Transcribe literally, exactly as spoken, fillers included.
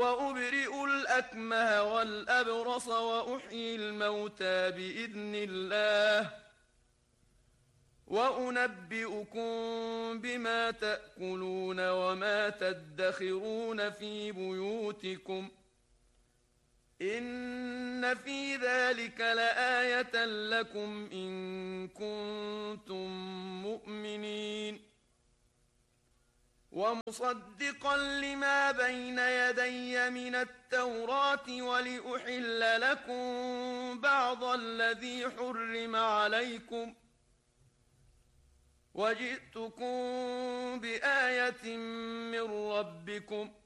وأبرئ الأكمه والأبرص وأحيي الموتى بإذن الله وأنبئكم بما تأكلون وما تدخرون في بيوتكم إن في ذلك لآية لكم إن كنتم مؤمنين ومصدقا لما بين يدي من التوراة ولأحل لكم بعض الذي حرم عليكم وجئتكم بآية من ربكم